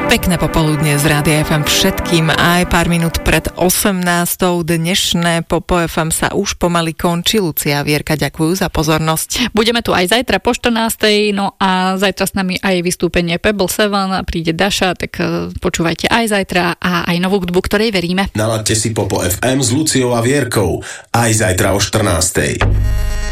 Pekné popoludne z Rádia FM všetkým, aj pár minút pred 18. Dnešné Popo FM sa už pomaly končí. Lucia a Vierka, ďakujú za pozornosť. Budeme tu aj zajtra po 14. No a zajtra s nami aj vystúpenie Pebble 7, príde Daša, tak počúvajte aj zajtra a aj novú hudbu, ktorej veríme. Nalaďte si Popo FM s Luciou a Vierkou aj zajtra o 14.